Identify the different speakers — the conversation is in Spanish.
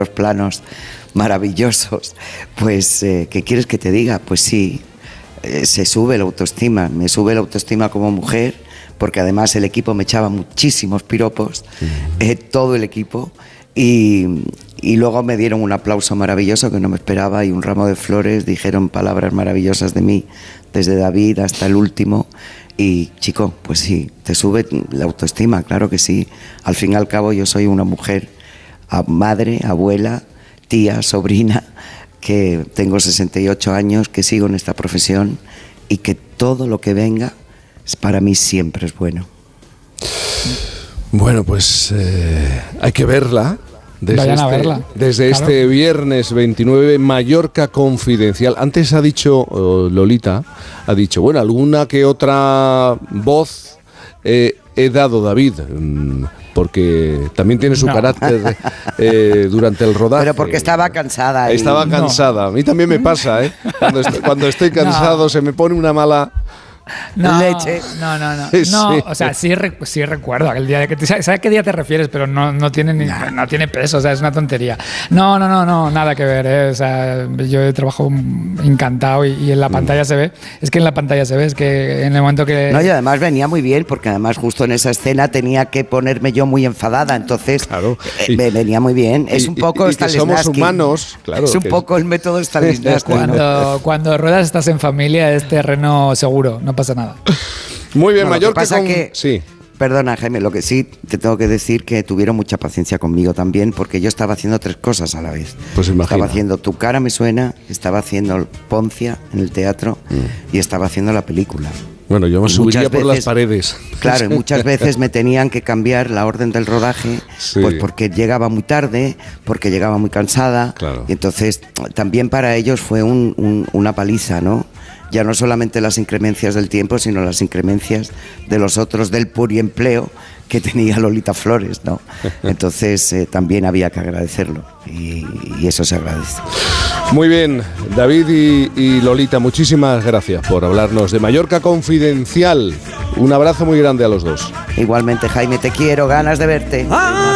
Speaker 1: los planos maravillosos. Pues, ¿qué quieres que te diga? Pues sí, se sube la autoestima, me sube la autoestima como mujer, porque además el equipo me echaba muchísimos piropos, todo el equipo, y luego me dieron un aplauso maravilloso que no me esperaba y un ramo de flores, dijeron palabras maravillosas de mí, desde David hasta el último. Y chico, pues sí, te sube la autoestima, claro que sí. Al fin y al cabo yo soy una mujer, madre, abuela, tía, sobrina, que tengo 68 años, que sigo en esta profesión y que todo lo que venga para mí siempre es
Speaker 2: bueno, pues hay que verla.
Speaker 3: Vayan a verla.
Speaker 2: Desde
Speaker 3: claro.
Speaker 2: Este viernes 29, Mallorca Confidencial. Antes ha dicho, Lolita, ha dicho, bueno, alguna que otra voz he dado, David, porque también tiene su carácter durante el rodaje.
Speaker 1: Pero porque estaba cansada.
Speaker 2: Estaba cansada. A mí también me pasa, ¿eh? Cuando estoy cansado se me pone una mala...
Speaker 1: leche.
Speaker 3: No,
Speaker 2: Sí.
Speaker 3: o sea, sí recuerdo aquel día. ¿Sabes a qué día te refieres? Pero no tiene no tiene peso, o sea, es una tontería. No, nada que ver, ¿eh? O sea, yo he trabajado encantado y en la pantalla se ve. Es que en la pantalla se ve, es que en el momento que...
Speaker 1: No, y además venía muy bien, porque además justo en esa escena tenía que ponerme yo muy enfadada, entonces
Speaker 2: claro.
Speaker 1: me venía muy bien. Es un poco
Speaker 2: y que somos humanos, claro.
Speaker 1: Es un poco el método Stanislavski.
Speaker 3: Cuando ruedas estás en familia es terreno seguro, no pasa nada.
Speaker 2: Muy bien,
Speaker 1: No,
Speaker 2: Mallorca.
Speaker 1: sí. Perdona, Jaime, lo que sí te tengo que decir que tuvieron mucha paciencia conmigo también, porque yo estaba haciendo 3 cosas a la vez.
Speaker 2: Pues imagina.
Speaker 1: Estaba haciendo Tu cara me suena, estaba haciendo Poncia en el teatro y estaba haciendo la película.
Speaker 2: Bueno, yo me subiría por las paredes.
Speaker 1: Claro, y muchas veces me tenían que cambiar la orden del rodaje, pues porque llegaba muy tarde, porque llegaba muy cansada.
Speaker 2: Claro.
Speaker 1: Y entonces también para ellos fue una paliza, ¿no? Ya no solamente las incremencias del tiempo, sino las incremencias de los otros, del pluriempleo que tenía Lolita Flores, ¿no? Entonces también había que agradecerlo y eso se agradece.
Speaker 2: Muy bien, David y Lolita, muchísimas gracias por hablarnos de Mallorca Confidencial. Un abrazo muy grande a los dos.
Speaker 1: Igualmente, Jaime, te quiero, ganas de verte.